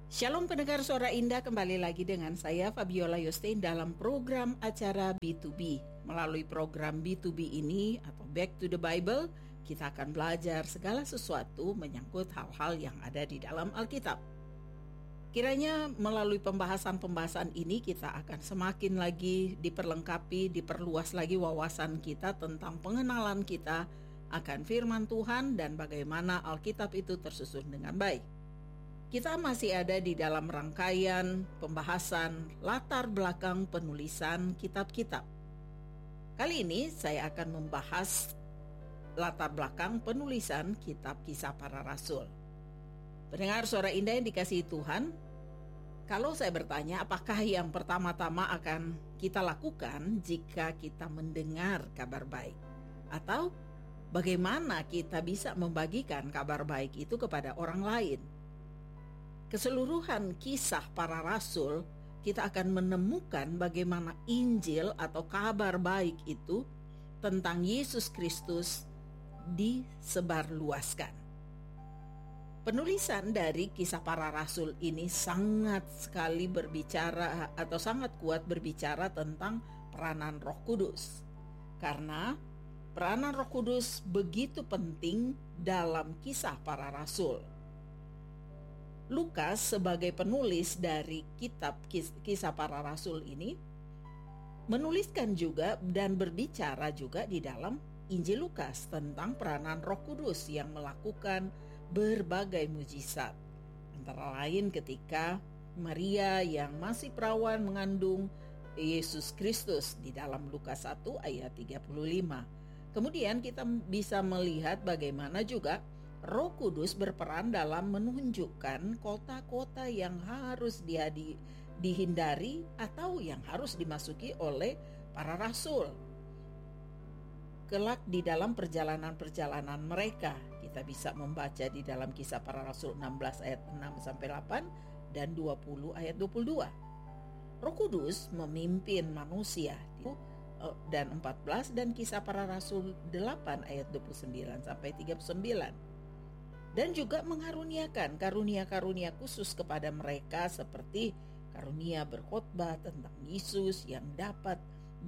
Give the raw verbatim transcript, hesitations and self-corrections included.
Shalom pendengar Suara Indah, kembali lagi dengan saya Fabiola Yustin dalam program acara B to B. Melalui program B to B ini atau Back to the Bible, kita akan belajar segala sesuatu menyangkut hal-hal yang ada di dalam Alkitab. Kiranya melalui pembahasan-pembahasan ini kita akan semakin lagi diperlengkapi, diperluas lagi wawasan kita tentang pengenalan kita akan firman Tuhan dan bagaimana Alkitab itu tersusun dengan baik. Kita masih ada di dalam rangkaian pembahasan latar belakang penulisan kitab-kitab. Kali ini saya akan membahas latar belakang penulisan kitab Kisah Para Rasul. Pendengar Suara Indah yang dikasihi Tuhan, kalau saya bertanya apakah yang pertama-tama akan kita lakukan jika kita mendengar kabar baik? Atau bagaimana kita bisa membagikan kabar baik itu kepada orang lain? Keseluruhan kisah para rasul, kita akan menemukan bagaimana Injil atau kabar baik itu tentang Yesus Kristus disebarluaskan. Penulisan dari kisah para rasul ini sangat sekali berbicara atau sangat kuat berbicara tentang peranan Roh Kudus. Karena peranan Roh Kudus begitu penting dalam kisah para rasul. Lukas sebagai penulis dari kitab Kisah Para Rasul ini menuliskan juga dan berbicara juga di dalam Injil Lukas tentang peranan Roh Kudus yang melakukan berbagai mujizat. Antara lain ketika Maria yang masih perawan mengandung Yesus Kristus di dalam Lukas satu ayat tiga puluh lima. Kemudian kita bisa melihat bagaimana juga Roh Kudus berperan dalam menunjukkan kota-kota yang harus dihadi, dihindari atau yang harus dimasuki oleh para rasul. Kelak di dalam perjalanan-perjalanan mereka, kita bisa membaca di dalam Kisah Para Rasul enam belas ayat enam sampai delapan dan dua puluh ayat dua puluh dua. Roh Kudus memimpin manusia dan empat belas dan Kisah Para Rasul delapan ayat dua puluh sembilan sampai tiga puluh sembilan. Dan juga mengaruniakan karunia-karunia khusus kepada mereka seperti karunia berkhotbah tentang Yesus yang dapat